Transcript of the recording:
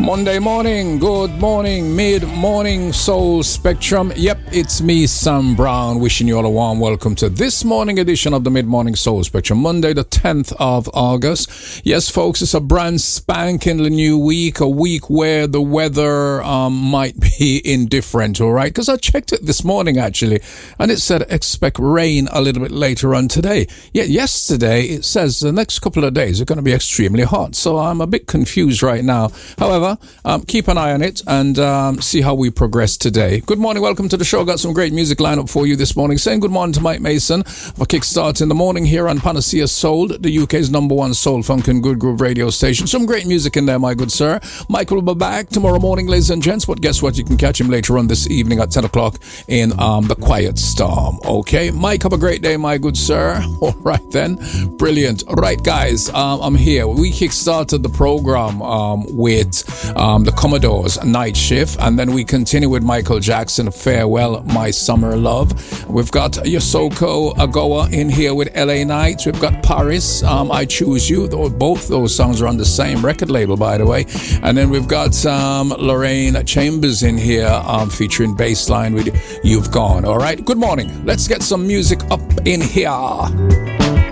Monday morning, good morning, mid-morning Soul Spectrum. Yep, it's me, Sam Brown, wishing you all a warm welcome to this morning edition of the Mid-Morning Soul Spectrum, Monday the 10th of August. Yes, folks, it's a brand spanking new week, a week where the weather might be indifferent, all right? Because I checked it this morning, actually, and it said expect rain a little bit later on today. Yet yesterday, it says the next couple of days are going to be extremely hot, so I'm a bit confused right now. However, keep an eye on it and see how we progress today. Good morning, welcome to the show. Got some great music lineup for you this morning. Saying good morning to Mike Mason of a kickstart in the morning here on Panacea Soul, the UK's #1 soul, funk and good groove radio station. Some great music in there, my good sir. Mike will be back tomorrow morning, ladies and gents, but guess what? You can catch him later on this evening at 10 o'clock in the Quiet Storm. Okay, Mike, have a great day, my good sir. All right then, brilliant. All right, guys, I'm here. We kickstarted the program with the Commodores Night Shift, and then we continue with Michael Jackson, Farewell My Summer Love. We've got Yosoko Agoa in here with LA Nights. We've got Paris, I Choose You. Both those songs are on the same record label, by the way. And then we've got Lorraine Chambers in here featuring Bassline with You've Gone. All right, good morning. Let's get some music up in here.